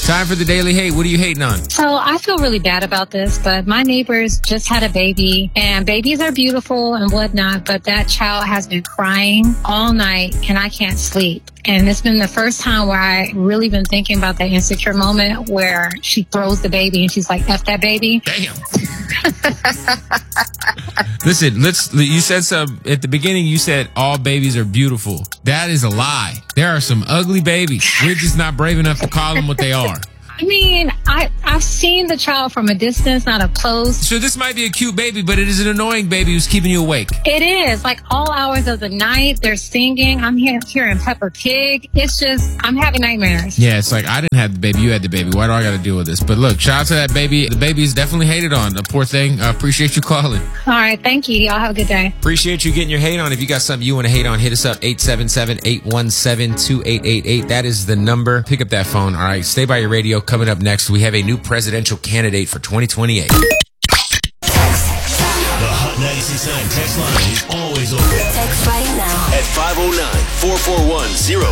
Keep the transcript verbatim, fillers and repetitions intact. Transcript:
Time for the Daily Hate. What are you hating on? So I feel really bad about this, but my neighbors just had a baby, and babies are beautiful and whatnot, but that child has been crying all night, and I can't sleep. And it's been the first time where I really been thinking about that insecure moment where she throws the baby and she's like, F that baby. Damn. Listen, let's. You said some at the beginning. You said all babies are beautiful. That is a lie. There are some ugly babies. We're just not brave enough to call them what they are. I mean, I, I've seen the child from a distance, not up close. So this might be a cute baby, but it is an annoying baby who's keeping you awake. It is. Like all hours of the night, they're singing. I'm hearing, hearing Peppa Pig. It's just, I'm having nightmares. Yeah, it's like, I didn't have the baby, you had the baby. Why do I got to deal with this? But look, shout out to that baby. The baby is definitely hated on. The poor thing. I appreciate you calling. All right. Thank you. Y'all have a good day. Appreciate you getting your hate on. If you got something you want to hate on, hit us up, eight seven seven, eight one seven, two eight eight eight. That is the number. Pick up that phone. All right. Stay by your radio. Coming up next, we have a new presidential candidate for twenty twenty-eight. The Hot ninety-six point nine text line is always open. Text right now At five oh nine, four four one, oh